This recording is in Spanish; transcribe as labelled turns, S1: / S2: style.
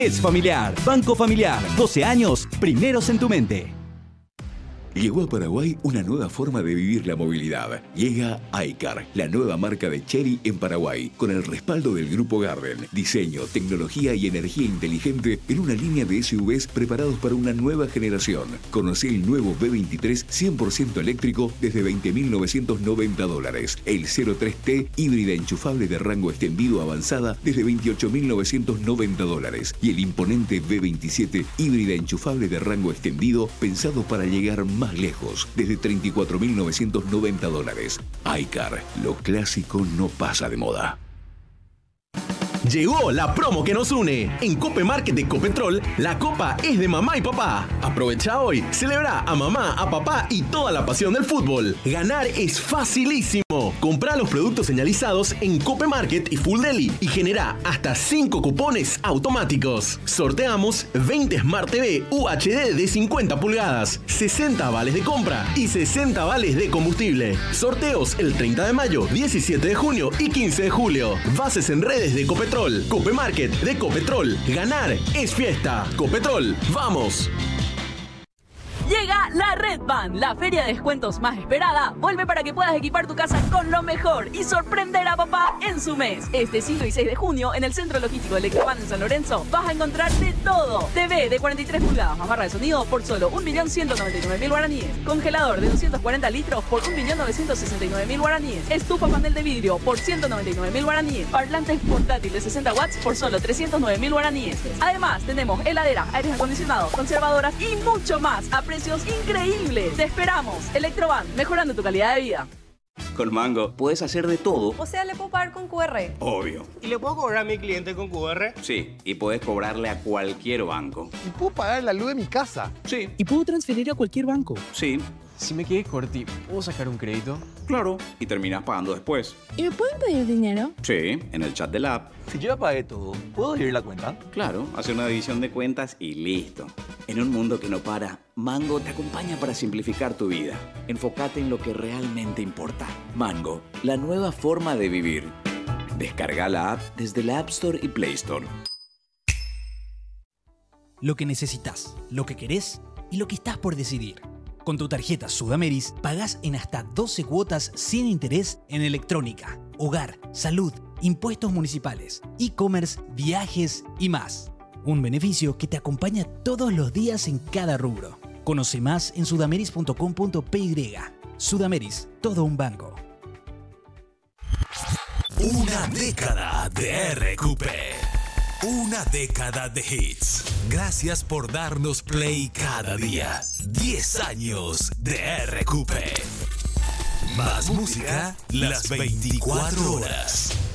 S1: Es familiar. Banco Familiar. 12 años, primeros en tu mente.
S2: Llegó a Paraguay una nueva forma de vivir la movilidad. Llega iCar, la nueva marca de Chery en Paraguay, con el respaldo del Grupo Garden. Diseño, tecnología y energía inteligente en una línea de SUVs preparados para una nueva generación. Conocé el nuevo B23 100% eléctrico desde $20.990. El 03T híbrida enchufable de rango extendido avanzada desde $28.990. Y el imponente B27 híbrida enchufable de rango extendido pensado para llegar más lejos, desde $34.990. iCar, lo clásico no pasa de moda.
S3: Llegó la promo que nos une. En Cope Market de Copetrol, la copa es de mamá y papá. Aprovecha hoy, celebra a mamá, a papá y toda la pasión del fútbol. Ganar es facilísimo. Comprá los productos señalizados en Cope Market y Full Deli y genera hasta 5 cupones automáticos. Sorteamos 20 Smart TV UHD de 50 pulgadas, 60 vales de compra y 60 vales de combustible. Sorteos el 30 de mayo, 17 de junio y 15 de julio. Bases en redes de Copetrol. Cope Market de Copetrol. Ganar es fiesta. Copetrol, ¡vamos!
S4: Llega la Red Van, la feria de descuentos más esperada. Vuelve para que puedas equipar tu casa con lo mejor y sorprender a papá en su mes. Este 5 y 6 de junio, en el Centro Logístico Electrovan en San Lorenzo, vas a encontrar de todo. TV de 43 pulgadas más barra de sonido por solo 1.199.000 guaraníes. Congelador de 240 litros por 1.969.000 guaraníes. Estufa panel de vidrio por 199.000 guaraníes. Parlantes portátil de 60 watts por solo 309.000 guaraníes. Además, tenemos heladeras, aires acondicionados, conservadoras y mucho más a precios increíbles. Te esperamos. Electrovan, mejorando tu calidad de vida.
S5: Con Mango puedes hacer de todo.
S6: O sea, ¿le puedo pagar con QR?
S5: Obvio.
S7: ¿Y le puedo cobrar a mi cliente con QR?
S5: Sí, y puedes cobrarle a cualquier banco.
S8: ¿Y puedo pagar la luz de mi casa?
S5: Sí.
S9: ¿Y puedo transferir a cualquier banco?
S5: Sí.
S10: Si me quedé corti, ¿puedo sacar un crédito?
S5: Claro. Y terminas pagando después.
S11: ¿Y me pueden pedir dinero?
S5: Sí, en el chat de la app.
S8: Si yo ya pagué todo, ¿puedo dividir la cuenta?
S5: Claro, hace una división de cuentas y listo. En un mundo que no para, Mango te acompaña para simplificar tu vida. Enfócate en lo que realmente importa. Mango, la nueva forma de vivir. Descarga la app desde la App Store y Play Store.
S1: Lo que necesitas, lo que querés y lo que estás por decidir. Con tu tarjeta Sudameris pagás en hasta 12 cuotas sin interés en electrónica, hogar, salud, impuestos municipales, e-commerce, viajes y más. Un beneficio que te acompaña todos los días en cada rubro. Conoce más en sudameris.com.py. Sudameris, todo un banco.
S12: Una década de RQP. Una década de hits. Gracias por darnos play cada día. 10 años de RQP. Más música las 24 horas.